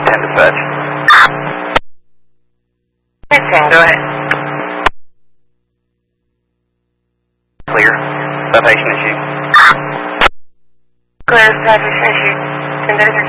10 dispatch. 10, go ahead. Clear. Citation issue. Clear, citation issue. 10 days or